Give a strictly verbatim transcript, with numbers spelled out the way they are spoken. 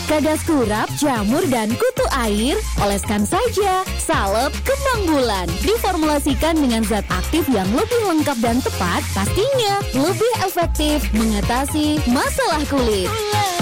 Kadas kurap, jamur, dan kutu air, oleskan saja salep kembang bulan. Diformulasikan dengan zat aktif yang lebih lengkap dan tepat, pastinya lebih efektif mengatasi masalah kulit.